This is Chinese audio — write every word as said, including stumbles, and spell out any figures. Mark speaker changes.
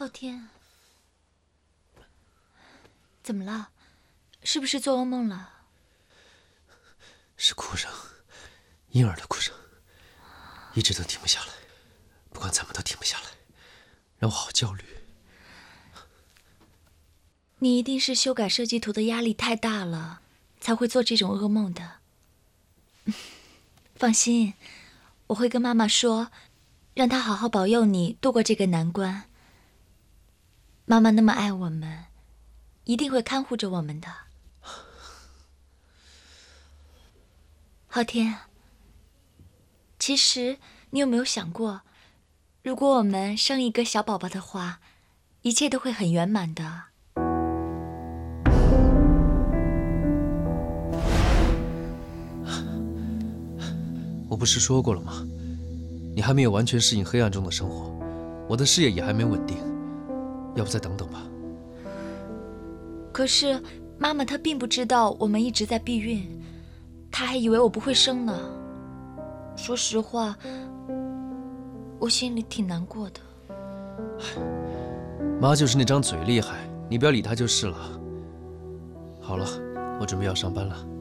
Speaker 1: 昊天，怎么了？是不是做噩梦了？
Speaker 2: 是哭声，婴儿的哭声，一直都停不下来，不管怎么都停不下来，让我好焦虑。
Speaker 1: 你一定是修改设计图的压力太大了，才会做这种噩梦的。放心，我会跟妈妈说，让她好好保佑你度过这个难关。妈妈那么爱我们，一定会看护着我们的。昊天，其实你有没有想过，如果我们生一个小宝宝的话，一切都会很圆满的。
Speaker 2: 我不是说过了吗？你还没有完全适应黑暗中的生活，我的事业也还没稳定，要不再等等吧。
Speaker 1: 可是妈妈她并不知道我们一直在避孕，她还以为我不会生呢。说实话，我心里挺难过的。
Speaker 2: 妈就是那张嘴厉害，你不要理她就是了。好了，我准备要上班了。